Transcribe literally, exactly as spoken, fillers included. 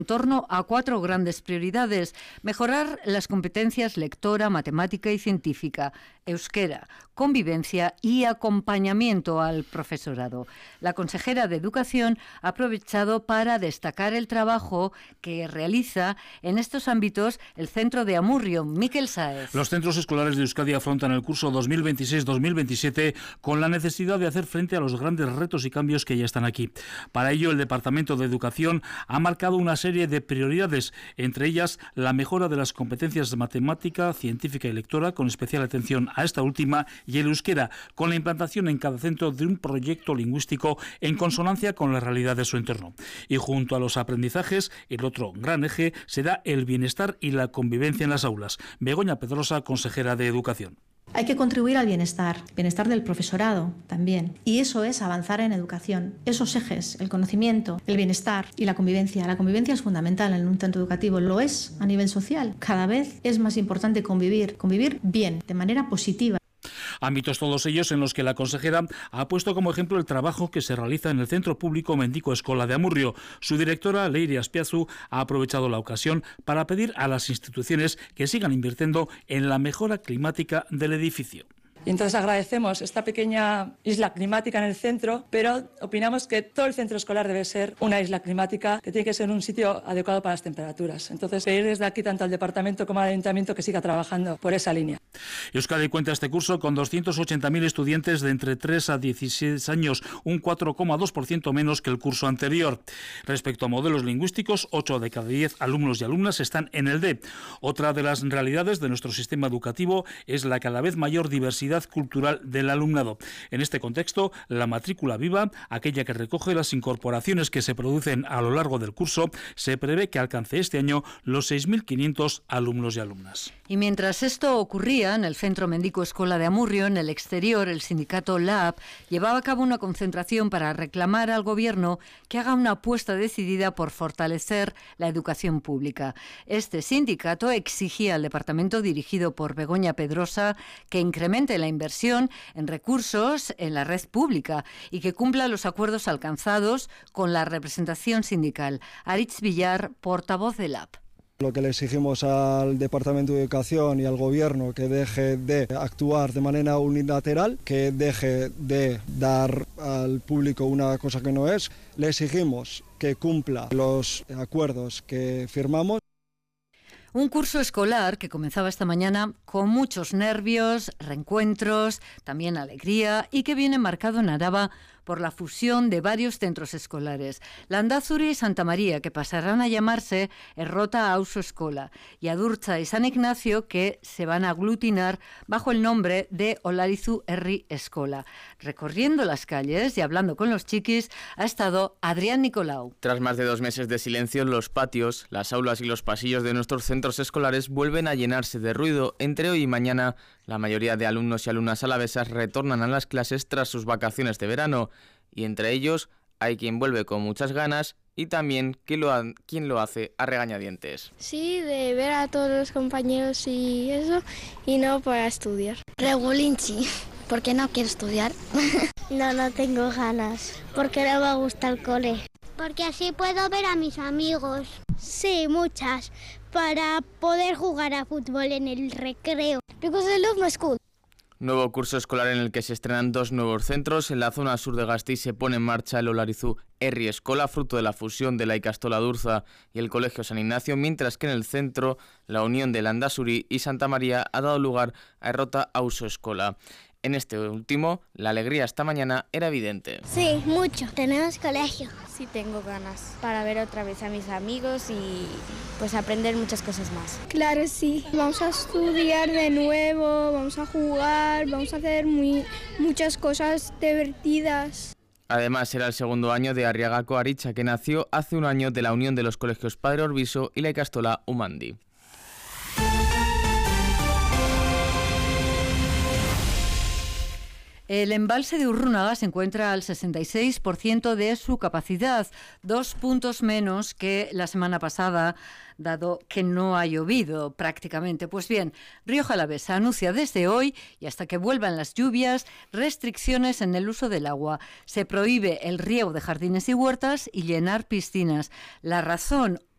en torno a cuatro grandes prioridades: mejorar las competencias lectora, matemática y científica, euskera, convivencia y acompañamiento al profesorado. La consejera de Educación ha aprovechado para destacar el trabajo que realiza en estos ámbitos el Centro de Amurrio. Miquel Sáez. Los centros escolares de Euskadi afrontan el curso dos mil veintiséis dos mil veintisiete con la necesidad de hacer frente a los grandes retos y cambios que ya están aquí. Para ello, el Departamento de Educación ha marcado una serie de prioridades, entre ellas la mejora de las competencias de matemática, científica y lectora, con especial atención a esta última, y el euskera, con la implantación en cada centro de un proyecto lingüístico en consonancia con la realidad de su entorno. Y junto a los aprendizajes, el otro gran eje será el bienestar y la convivencia en las aulas. Begoña Pedrosa, consejera de Educación. Hay que contribuir al bienestar, bienestar del profesorado también. Y eso es avanzar en educación. Esos ejes, el conocimiento, el bienestar y la convivencia. La convivencia es fundamental en un centro educativo, lo es a nivel social. Cada vez es más importante convivir, convivir bien, de manera positiva. Ámbitos todos ellos en los que la consejera ha puesto como ejemplo el trabajo que se realiza en el Centro Público Mendico Escola de Amurrio. Su directora, Leire Aspiazu, ha aprovechado la ocasión para pedir a las instituciones que sigan invirtiendo en la mejora climática del edificio. Y entonces agradecemos esta pequeña isla climática en el centro, pero opinamos que todo el centro escolar debe ser una isla climática, que tiene que ser un sitio adecuado para las temperaturas. Entonces, pedir desde aquí tanto al departamento como al ayuntamiento que siga trabajando por esa línea. Euskadi cuenta este curso con doscientos ochenta mil estudiantes de entre tres a dieciséis años, un cuatro coma dos por ciento menos que el curso anterior. Respecto a modelos lingüísticos, ocho de cada diez alumnos y alumnas están en el D. Otra de las realidades de nuestro sistema educativo es la cada vez mayor diversidad cultural del alumnado. En este contexto, la matrícula viva, aquella que recoge las incorporaciones que se producen a lo largo del curso, se prevé que alcance este año los seis mil quinientos alumnos y alumnas. Y mientras esto ocurría en el Centro Mendico Escola de Amurrio, en el exterior, el sindicato LAB llevaba a cabo una concentración para reclamar al gobierno que haga una apuesta decidida por fortalecer la educación pública. Este sindicato exigía al departamento dirigido por Begoña Pedrosa que incremente la inversión en recursos en la red pública y que cumpla los acuerdos alcanzados con la representación sindical. Aritz Villar, portavoz del LAB. Lo que le exigimos al Departamento de Educación y al Gobierno que deje de actuar de manera unilateral, que deje de dar al público una cosa que no es. Le exigimos que cumpla los acuerdos que firmamos. Un curso escolar que comenzaba esta mañana con muchos nervios, reencuentros, también alegría, y que viene marcado en Araba por la fusión de varios centros escolares, Landazuri y Santa María, que pasarán a llamarse Errota Auso Escola, y Adurza y San Ignacio, que se van a aglutinar bajo el nombre de Olarizu Herri Escola. Recorriendo las calles y hablando con los chiquis ha estado Adrián Nicolau. Tras más de dos meses de silencio, los patios, las aulas y los pasillos de nuestros centros escolares vuelven a llenarse de ruido. Entre hoy y mañana, la mayoría de alumnos y alumnas alavesas retornan a las clases tras sus vacaciones de verano, y entre ellos hay quien vuelve con muchas ganas y también quien lo, ha, quien lo hace a regañadientes. Sí, de ver a todos los compañeros y eso, y no para estudiar. Regulinchi, ¿por qué no quiero estudiar? No, no tengo ganas, porque no me gusta el cole. Porque así puedo ver a mis amigos. Sí, muchas, para poder jugar a fútbol en el recreo. Because I love my school. Nuevo curso escolar en el que se estrenan dos nuevos centros. En la zona sur de Gasteiz se pone en marcha el Olarizu Herri Escola, fruto de la fusión de la Ikastola Adurza y el Colegio San Ignacio, mientras que en el centro la unión de Landazuri y Santa María ha dado lugar a Errota Auso Escola. En este último, la alegría esta mañana era evidente. Sí, mucho. Tenemos colegio. Sí, tengo ganas para ver otra vez a mis amigos y pues aprender muchas cosas más. Claro, sí. Vamos a estudiar de nuevo, vamos a jugar, vamos a hacer muy, muchas cosas divertidas. Además, será el segundo año de Arriagako Aritza, que nació hace un año de la unión de los colegios Padre Orbiso y la Ikastola Umandi. El embalse de Urrunaga se encuentra al sesenta y seis por ciento de su capacidad, dos puntos menos que la semana pasada, dado que no ha llovido prácticamente. Pues bien, Rioja Alavesa anuncia desde hoy y hasta que vuelvan las lluvias restricciones en el uso del agua. Se prohíbe el riego de jardines y huertas y llenar piscinas. La razón,